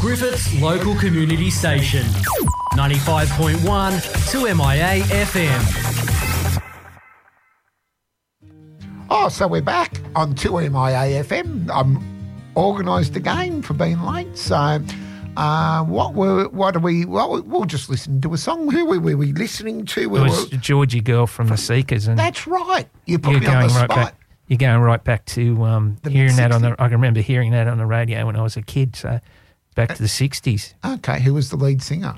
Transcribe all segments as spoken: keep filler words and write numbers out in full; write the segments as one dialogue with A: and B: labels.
A: Griffith's local community station. ninety-five point one to M I A F M.
B: Oh, so we're back on two M I A F M. I'm organised again for being late. So uh, what were, what are we, well, we'll just listen to a song. Who were we, were we listening to?
C: It
B: We
C: was
B: were,
C: Georgie Girl from the Seekers. And
B: that's right. You put
C: you're
B: me on
C: going
B: the
C: right
B: spot.
C: back. You're going right back to um,
B: The
C: hearing that on the.
B: mid-sixties.
C: I can remember hearing that on the radio when I was a kid. So back to the sixties.
B: Okay, who was the lead singer?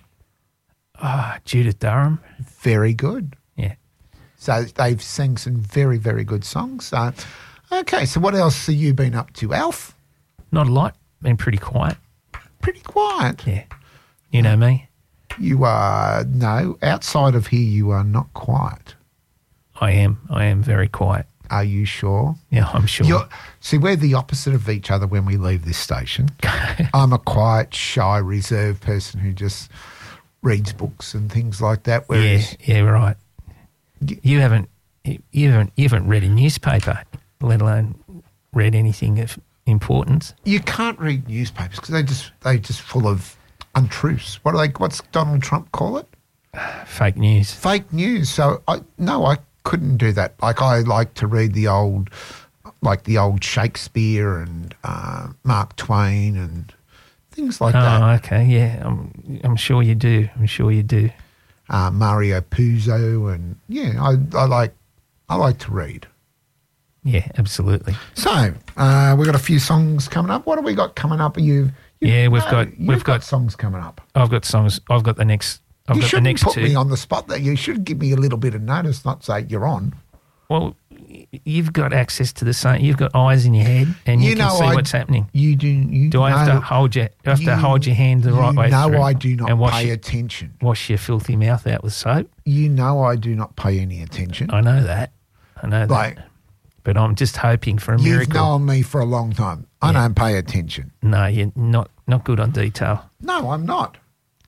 C: Ah, Judith Durham.
B: Very good.
C: Yeah.
B: So they've sang some very, very good songs. So, okay, so what else have you been up to, Alf?
C: Not a lot. Been pretty quiet.
B: Pretty quiet.
C: Yeah. You know me.
B: You are, no, outside of here you are not quiet.
C: I am. I am very quiet.
B: Are you sure?
C: Yeah, I'm sure.
B: You're, see, we're the opposite of each other when we leave this station. I'm a quiet, shy, reserved person who just reads books and things like that.
C: yeah,
B: Whereas
C: yeah, right. You haven't, you haven't, you haven't read a newspaper, let alone read anything of importance.
B: you can't read newspapers because they just they just full of untruths. What do they? What's Donald Trump call it?
C: Fake news.
B: Fake news. So I no, I couldn't do that. Like I like to read the old, like the old Shakespeare and uh, Mark Twain and things like
C: Oh,
B: that.
C: okay, yeah. I'm, I'm sure you do. I'm sure you do.
B: Uh, Mario Puzo and yeah, I, I like I like to read.
C: Yeah, absolutely.
B: So uh, we've got a few songs coming up. What have we got coming up? Are you? you
C: Yeah, we've
B: no,
C: got-
B: you've
C: we've
B: got
C: got-
B: songs coming up.
C: I've got songs. I've got the next. I've
B: you
C: got the
B: shouldn't
C: next
B: put
C: two.
B: me on the spot there. You should give me a little bit of notice, not say you're on.
C: Well, y- you've got access to the same. You've got eyes in your head, and you,
B: You
C: can
B: know
C: see
B: I-
C: what's happening.
B: You do. You
C: Do I have
B: know,
C: to hold your? I have
B: you-
C: to hold your hand the right
B: you
C: way
B: know
C: through?
B: I do not
C: and wash
B: pay
C: your,
B: attention.
C: wash your filthy mouth out with soap.
B: You know I do not pay any attention.
C: I know that. I know
B: Like-
C: that. But I'm just hoping for a
B: You've
C: miracle.
B: known me for a long time. I
C: Yeah.
B: don't pay attention.
C: No, you're not not good on detail.
B: No, I'm not.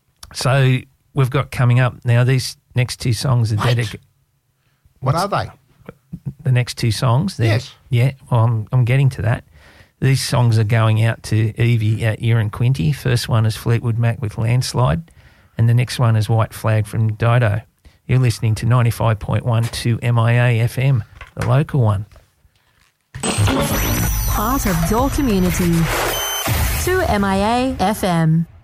C: So we've got coming up now. These next two songs are
B: Wait.
C: dedicated.
B: What are they?
C: The next two songs. they're-
B: Yes.
C: Yeah. Well, I'm I'm getting to that. These songs are going out to Evie at Erin Quinty. First one is Fleetwood Mac with Landslide, and the next one is White Flag from Dodo. You're listening to ninety-five point one to M I A F M, the local one.
D: Part of your community. two M I A F M.